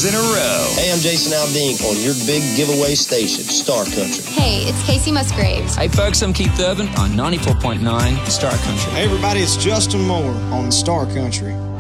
years in a row. Hey, I'm Jason Aldean on your big giveaway station, Star Country. Hey, it's Casey Musgraves. Hey, folks, I'm Keith Urban on 94.9 Star Country. Hey, everybody, it's Justin Moore on Star Country.